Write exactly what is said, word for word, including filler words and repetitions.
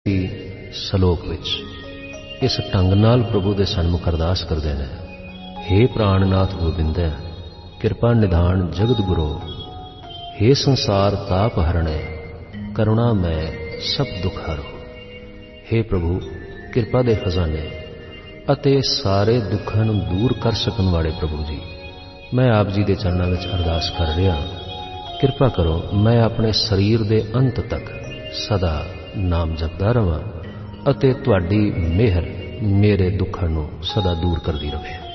ਸਲੋਕ ਵਿੱਚ ਇਸ ਢੰਗ ਨਾਲ ਪ੍ਰਭੂ ਦੇ ਸਨਮੁਖ ਅਰਦਾਸ ਕਰਦੇ ਨੇ। ਹੇ ਪ੍ਰਾਣਨਾਥ ਗੋਬਿੰਦੈ, ਕਿਰਪਾ ਨਿਧਾਨ ਜਗਤ ਗੁਰੂ, ਹੇ ਸੰਸਾਰ ਤਾਪ ਹਰਣੈ, ਕਰੁਣਾ ਮੈਂ ਸਭ ਦੁਖ ਹਰੋ। ਹੇ ਪ੍ਰਭੂ, ਕਿਰਪਾ ਦੇ ਖਜ਼ਾਨੇ ਅਤੇ ਸਾਰੇ ਦੁੱਖਾਂ ਨੂੰ ਦੂਰ ਕਰ ਸਕਣ ਵਾਲੇ ਪ੍ਰਭੂ ਜੀ, ਮੈਂ ਆਪ ਜੀ ਦੇ ਚਰਨਾਂ ਵਿੱਚ ਅਰਦਾਸ ਕਰ ਰਿਹਾ, ਕਿਰਪਾ ਕਰੋ ਮੈਂ ਆਪਣੇ ਸਰੀਰ ਦੇ ਅੰਤ ਤੱਕ ਸਦਾ ਨਾਮ ਜਪਦਾ ਰਵਾਂ ਅਤੇ ਤੁਹਾਡੀ ਮਿਹਰ ਮੇਰੇ ਦੁੱਖਾਂ ਨੂੰ ਸਦਾ ਦੂਰ ਕਰਦੀ ਰਹੇ।